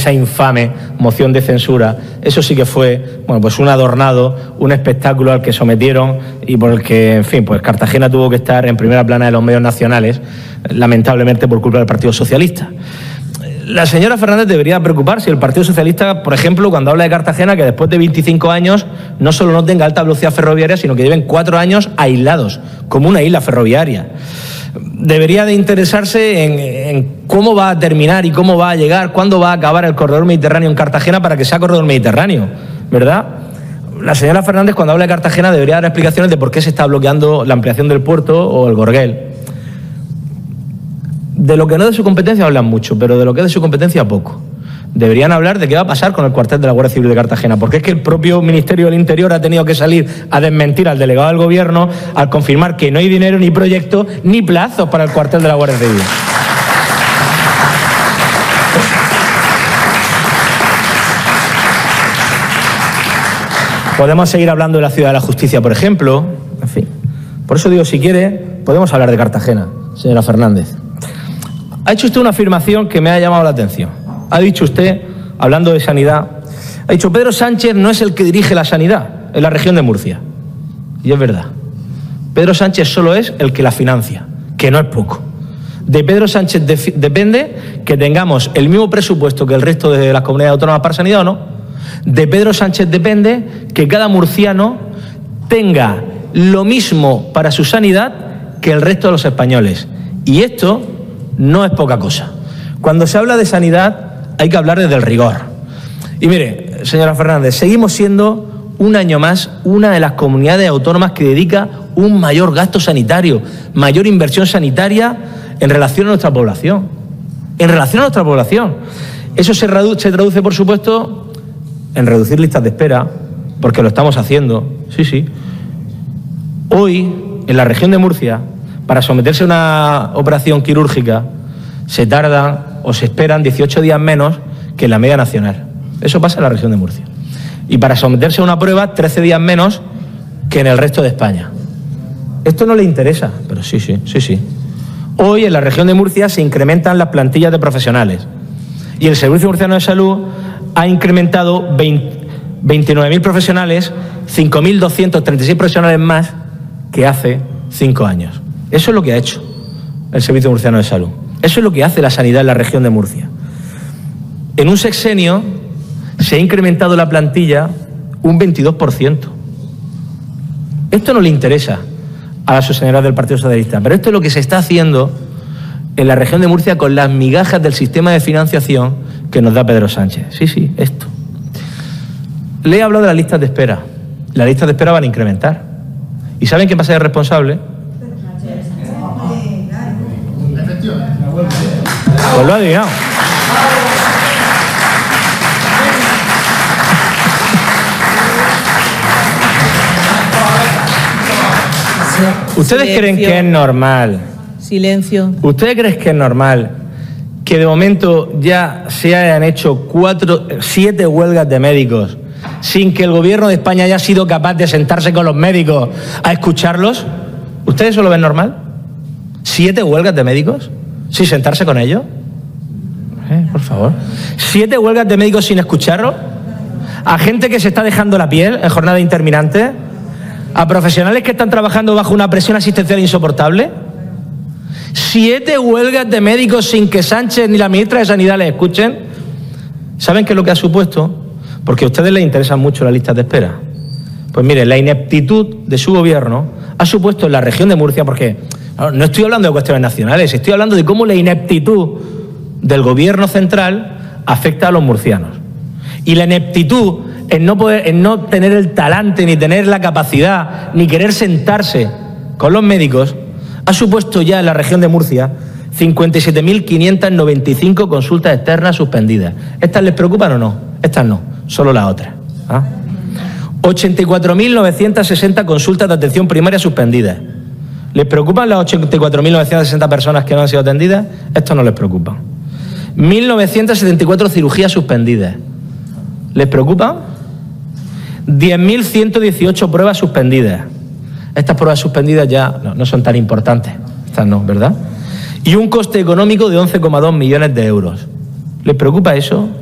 esa infame moción de censura. Eso sí que fue, bueno, pues un adornado, un espectáculo al que sometieron y por el que, en fin, pues Cartagena tuvo que estar en primera plana de los medios nacionales, lamentablemente por culpa del Partido Socialista. La señora Fernández debería preocuparse. El Partido Socialista, por ejemplo, cuando habla de Cartagena, que después de 25 años no solo no tenga alta velocidad ferroviaria, sino que lleven 4 años aislados, como una isla ferroviaria. Debería de interesarse en cómo va a terminar y cómo va a llegar, cuándo va a acabar el corredor mediterráneo en Cartagena para que sea corredor mediterráneo, ¿verdad? La señora Fernández, cuando habla de Cartagena, debería dar explicaciones de por qué se está bloqueando la ampliación del puerto o el Gorguel. De lo que no es de su competencia hablan mucho, pero de lo que es de su competencia poco. Deberían hablar de qué va a pasar con el cuartel de la Guardia Civil de Cartagena, porque es que el propio Ministerio del Interior ha tenido que salir a desmentir al delegado del Gobierno al confirmar que no hay dinero, ni proyecto, ni plazos para el cuartel de la Guardia Civil. Podemos seguir hablando de la Ciudad de la Justicia, por ejemplo. En fin. Por eso digo, si quiere, podemos hablar de Cartagena, señora Fernández. Ha hecho usted una afirmación que me ha llamado la atención. Ha dicho usted, hablando de sanidad, ha dicho Pedro Sánchez no es el que dirige la sanidad en la región de Murcia. Y es verdad. Pedro Sánchez solo es el que la financia, que no es poco. De Pedro Sánchez depende que tengamos el mismo presupuesto que el resto de las comunidades autónomas para sanidad o no. De Pedro Sánchez depende que cada murciano tenga lo mismo para su sanidad que el resto de los españoles. Y esto no es poca cosa. Cuando se habla de sanidad hay que hablar desde el rigor. Y mire, señora Fernández, seguimos siendo un año más una de las comunidades autónomas que dedica un mayor gasto sanitario, mayor inversión sanitaria en relación a nuestra población. En relación a nuestra población. Eso se traduce, por supuesto, en reducir listas de espera, porque lo estamos haciendo. Sí, sí. Hoy, en la región de Murcia, para someterse a una operación quirúrgica, se tardan o se esperan 18 días menos que en la media nacional. Eso pasa en la región de Murcia. Y para someterse a una prueba, 13 días menos que en el resto de España. Esto no le interesa, pero sí. Hoy, en la región de Murcia, se incrementan las plantillas de profesionales. Y el Servicio Murciano de Salud ha incrementado 29.000 profesionales, 5.236 profesionales más que hace 5 años. Eso es lo que ha hecho el Servicio Murciano de Salud. Eso es lo que hace la sanidad en la región de Murcia. En un sexenio se ha incrementado la plantilla un 22%. Esto no le interesa a las señoras del Partido Socialista, pero esto es lo que se está haciendo en la región de Murcia con las migajas del sistema de financiación que nos da Pedro Sánchez. Sí, esto. Le he hablado de las listas de espera. Las listas de espera van a incrementar. ¿Y saben quién va a ser el responsable? Pues lo ha adivinado. ¿Ustedes creen que es normal? Silencio. ¿Ustedes creen que es normal que de momento ya se hayan hecho 7 huelgas de médicos sin que el gobierno de España haya sido capaz de sentarse con los médicos a escucharlos? ¿Ustedes eso lo ven normal? ¿7 huelgas de médicos sin sentarse con ellos? Por favor. 7 huelgas de médicos sin escucharlos. A gente que se está dejando la piel en jornada interminante. A profesionales que están trabajando bajo una presión asistencial insoportable. 7 huelgas de médicos sin que Sánchez ni la ministra de Sanidad les escuchen. ¿Saben qué es lo que ha supuesto? Porque a ustedes les interesan mucho las listas de espera. Pues mire, la ineptitud de su gobierno ha supuesto en la región de Murcia, porque no estoy hablando de cuestiones nacionales, estoy hablando de cómo la ineptitud del gobierno central afecta a los murcianos. Y la ineptitud en no tener el talante, ni tener la capacidad, ni querer sentarse con los médicos, ha supuesto ya en la región de Murcia 57.595 consultas externas suspendidas. ¿Estas les preocupan o no? Estas no, solo las otras. 84.960 consultas de atención primaria suspendidas. ¿Les preocupan las 84.960 personas que no han sido atendidas? Esto no les preocupa. 1.974 cirugías suspendidas. ¿Les preocupa? 10.118 pruebas suspendidas. Estas pruebas suspendidas ya no son tan importantes. Estas no, ¿verdad? Y un coste económico de 11,2 millones de euros. ¿Les preocupa eso?